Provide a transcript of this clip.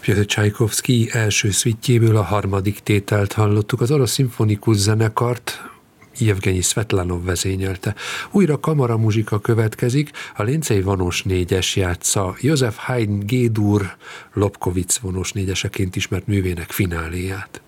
Pjotr Csajkovszky első szvittjéből a harmadik tételt hallottuk. Az orosz szimfonikus zenekart Jevgenyi Szvetlanov vezényelte. Újra kamaramuzsika következik, a Lénycei vonós négyes játsza József Haydn G-dur Lobkowicz vonós négyeseként ismert művének fináléját.